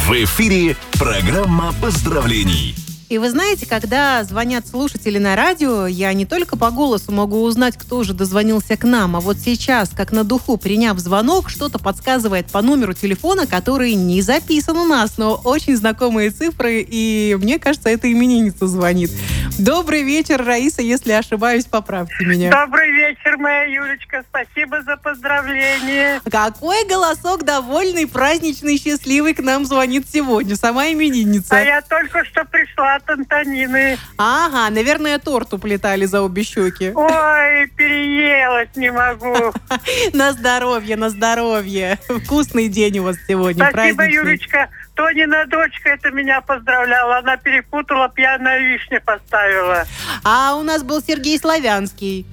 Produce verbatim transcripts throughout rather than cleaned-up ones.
В эфире программа поздравлений. И вы знаете, когда звонят слушатели на радио, я не только по голосу могу узнать, кто же дозвонился к нам, а вот сейчас, как на духу, приняв звонок, что-то подсказывает по номеру телефона, который не записан у нас, но очень знакомые цифры, и мне кажется, это именинница звонит. Добрый вечер, Раиса, если ошибаюсь, поправьте меня. Добрый вечер, моя Юлечка, спасибо за поздравление. Какой голосок довольный, праздничный, счастливый к нам звонит сегодня, сама именинница. А я только что пришла от Антонины. Ага, наверное, торт уплетали за обе щеки. Ой, переелась не могу. На здоровье, на здоровье. Вкусный день у вас сегодня, Спасибо, праздничный. Юлечка. Тонина дочка это меня поздравляла. Она перепутала, пьяная вишня поставила. А у нас был Сергей Славянский.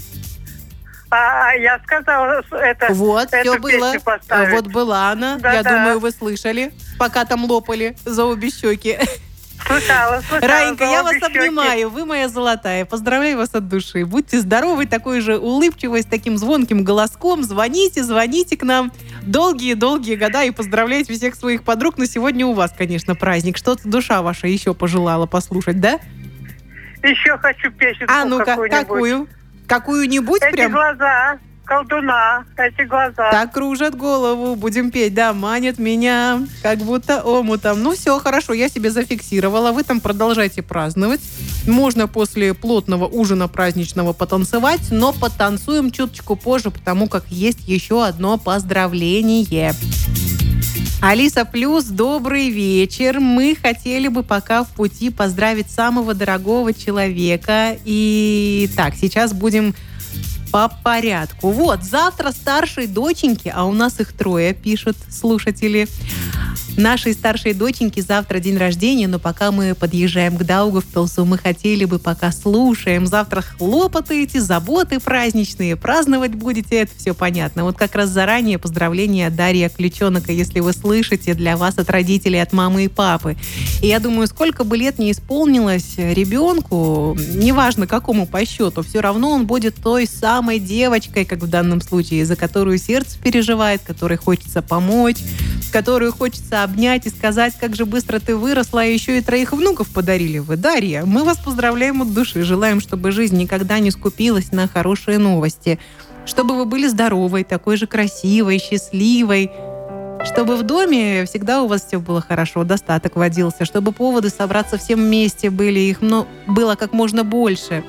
А, а я сказала, это, Вот, эту все было. песню поставить. Вот была она. Да, Я да. думаю, вы слышали, пока там лопали за обе щеки. Слышала, слышала. Раинька, за я обе вас щеки. обнимаю, вы моя золотая. Поздравляю вас от души. Будьте здоровы, такой же улыбчивой, с таким звонким голоском. Звоните, звоните к нам. Долгие-долгие года и поздравляйте всех своих подруг. Но сегодня у вас, конечно, праздник. Что-то душа ваша еще пожелала послушать, да? Еще хочу песенку А ну-ка, какую-нибудь. какую? Какую-нибудь Эти прям? глаза, колдуна, эти глаза. Так кружат голову, будем петь, да, манят меня, как будто омутом. Ну все, хорошо, я себе зафиксировала, вы там продолжайте праздновать. Можно после плотного ужина праздничного потанцевать, но потанцуем чуточку позже, потому как есть еще одно поздравление. Алиса Плюс, добрый вечер. Мы хотели бы пока в пути поздравить самого дорогого человека. И так, сейчас будем по порядку. Вот, завтра старшей доченьке, а у нас их трое, пишут слушатели. Нашей старшей доченьке завтра день рождения, но пока мы подъезжаем к Даугавпилсу, мы хотели бы, пока слушаем. Завтра хлопотаете, заботы праздничные, праздновать будете, это все понятно. Вот как раз заранее поздравления от Дарьи Ключенока, если вы слышите, для вас от родителей, от мамы и папы. И я думаю, сколько бы лет не исполнилось ребенку, неважно какому по счету, все равно он будет той самой девочкой, как в данном случае, за которую сердце переживает, которой хочется помочь, которую хочется обнять и сказать, как же быстро ты выросла, и еще и троих внуков подарили вы. Дарья, мы вас поздравляем от души. Желаем, чтобы жизнь никогда не скупилась на хорошие новости. Чтобы вы были здоровой, такой же красивой, счастливой. Чтобы в доме всегда у вас все было хорошо, достаток водился. Чтобы поводы собраться всем вместе были, их ну, было как можно больше.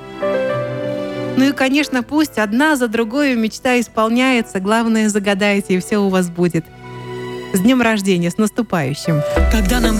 Ну и, конечно, пусть одна за другой мечта исполняется. Главное, загадайте, и все у вас будет. С днем рождения, с наступающим. Когда нам